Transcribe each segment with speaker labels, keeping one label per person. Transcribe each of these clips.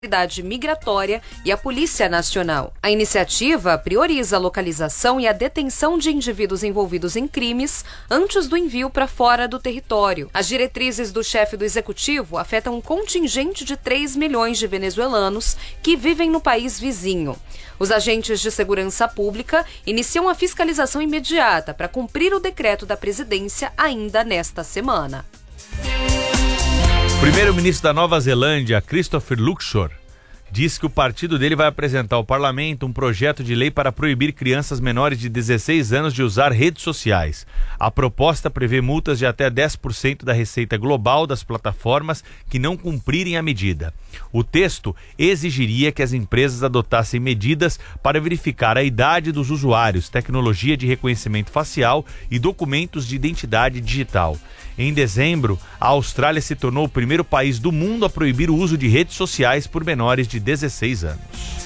Speaker 1: Migratória e a Polícia Nacional. A iniciativa prioriza a localização e a detenção de indivíduos envolvidos em crimes antes do envio para fora do território. As diretrizes do chefe do executivo afetam um contingente de 3 milhões de venezuelanos que vivem no país vizinho. Os agentes de segurança pública iniciam a fiscalização imediata para cumprir o decreto da presidência ainda nesta semana.
Speaker 2: O primeiro-ministro da Nova Zelândia, Christopher Luxon, diz que o partido dele vai apresentar ao parlamento um projeto de lei para proibir crianças menores de 16 anos de usar redes sociais. A proposta prevê multas de até 10% da receita global das plataformas que não cumprirem a medida. O texto exigiria que as empresas adotassem medidas para verificar a idade dos usuários, tecnologia de reconhecimento facial e documentos de identidade digital. Em dezembro, a Austrália se tornou o primeiro país do mundo a proibir o uso de redes sociais por menores de 16 anos.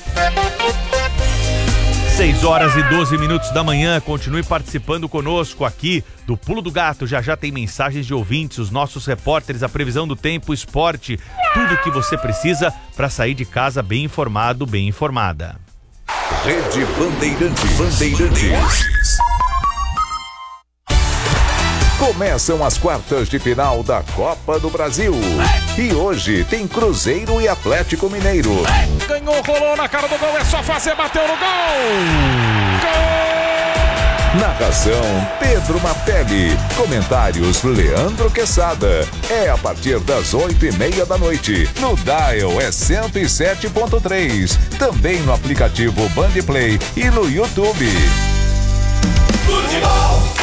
Speaker 2: 6h12 da manhã, continue participando conosco aqui do Pulo do Gato. Já já tem mensagens de ouvintes, os nossos repórteres, a previsão do tempo, esporte, tudo o que você precisa para sair de casa bem informado, bem informada.
Speaker 3: Rede Bandeirantes. Começam as quartas de final da Copa do Brasil. E hoje tem Cruzeiro e Atlético Mineiro.
Speaker 4: Ganhou, rolou na cara do gol, é só fazer, bateu no gol! Gol!
Speaker 3: Narração Pedro Martelli. Comentários Leandro Quesada. É a partir das 8h30 da noite. No Dial é 107.3. Também no aplicativo Bandplay e no YouTube.
Speaker 5: Futebol.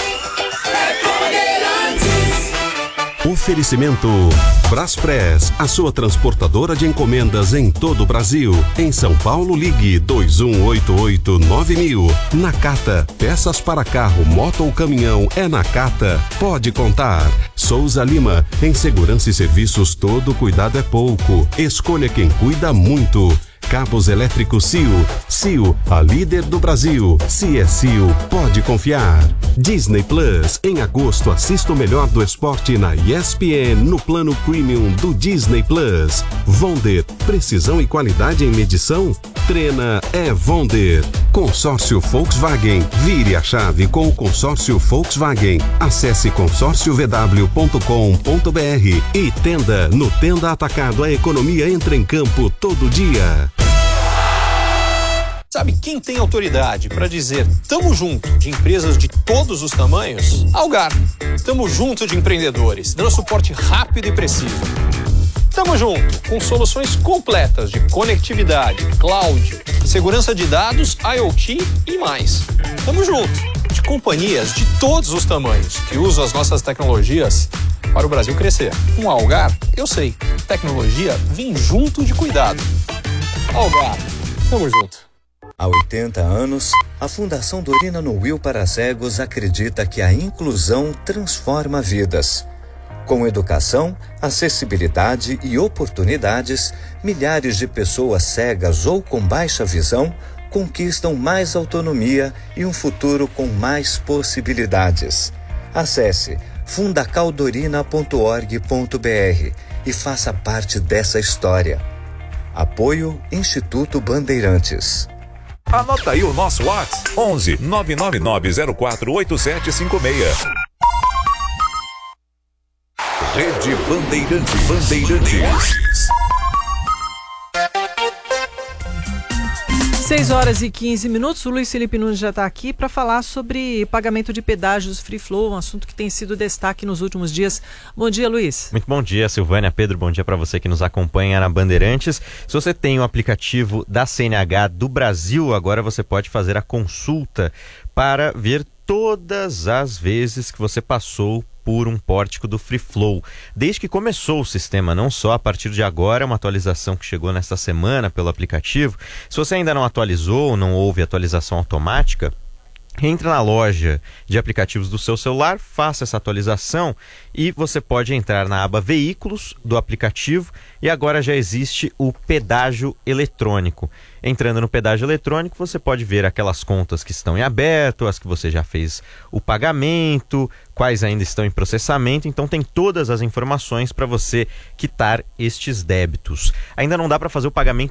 Speaker 6: Oferecimento Braspress, a sua transportadora de encomendas em todo o Brasil. Em São Paulo, ligue 2188-9000. Nakata, peças para carro, moto ou caminhão, é Nakata. Pode contar. Souza Lima, em segurança e serviços, todo cuidado é pouco. Escolha quem cuida muito. Cabos elétricos CIO, a líder do Brasil. Se é CIO, pode confiar. Disney Plus, em agosto assista o melhor do esporte na ESPN no plano premium do Disney Plus. Vonder, precisão e qualidade em medição? Treina é Vonder. Consórcio Volkswagen, vire a chave com o consórcio Volkswagen. Acesse consórciovw.com.br e Tenda, no Tenda Atacado, a economia entra em campo todo dia.
Speaker 7: Sabe quem tem autoridade para dizer tamo junto de empresas de todos os tamanhos? Algar. Tamo junto de empreendedores, dando suporte rápido e preciso. Tamo junto com soluções completas de conectividade, cloud, segurança de dados, IoT e mais. Tamo junto de companhias de todos os tamanhos que usam as nossas tecnologias para o Brasil crescer. Com a Algar, eu sei, tecnologia vem junto de cuidado. Algar, tamo junto.
Speaker 8: Há 80 anos, a Fundação Dorina no Will para Cegos acredita que a inclusão transforma vidas. Com educação, acessibilidade e oportunidades, milhares de pessoas cegas ou com baixa visão conquistam mais autonomia e um futuro com mais possibilidades. Acesse fundacaldorina.org.br e faça parte dessa história. Apoio Instituto Bandeirantes.
Speaker 3: Anota aí o nosso WhatsApp: 11 999048756. Rede Bandeirantes.
Speaker 9: 6h15. O Luiz Felipe Nunes já está aqui para falar sobre pagamento de pedágios Free Flow, um assunto que tem sido destaque nos últimos dias. Bom dia, Luiz.
Speaker 10: Muito bom dia, Silvânia, Pedro, bom dia para você que nos acompanha na Bandeirantes. Se você tem o aplicativo da CNH do Brasil, agora você pode fazer a consulta para ver todas as vezes que você passou por um pórtico do Free Flow. Desde que começou o sistema, não só a partir de agora, uma atualização que chegou nesta semana pelo aplicativo. Se você ainda não atualizou, não houve atualização automática, Entra na loja de aplicativos do seu celular, faça essa atualização e você pode entrar na aba Veículos do aplicativo e agora já existe o pedágio eletrônico. Entrando no pedágio eletrônico, você pode ver aquelas contas que estão em aberto, as que você já fez o pagamento, quais ainda estão em processamento. Então tem todas as informações para você quitar estes débitos. Ainda não dá para fazer o pagamento